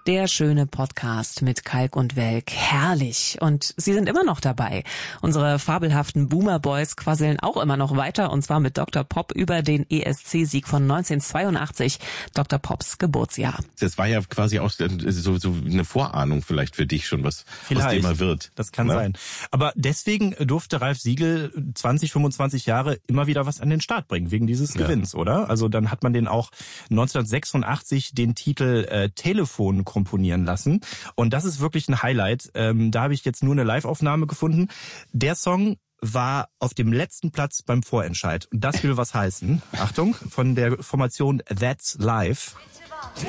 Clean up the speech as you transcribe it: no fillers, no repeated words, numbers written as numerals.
Der schöne Podcast mit Kalk und Welk. Herrlich. Und Sie sind immer noch dabei. Unsere fabelhaften Boomer Boys quasseln auch immer noch weiter, und zwar mit Dr. Pop über den ESC-Sieg von 1982, Dr. Pops Geburtsjahr. Das war ja quasi auch so eine Vorahnung vielleicht für dich schon, was aus dem mal wird. Das kann sein. Aber deswegen durfte Ralf Siegel 20, 25 Jahre immer wieder was an den Start bringen, wegen dieses Gewinns, oder? Also dann hat man den auch 1986 den Titel Telefon komponieren lassen. Und das ist wirklich ein Highlight. Da habe ich jetzt nur eine Live-Aufnahme gefunden. Der Song war auf dem letzten Platz beim Vorentscheid. Und das will was heißen. Achtung, von der Formation That's Live.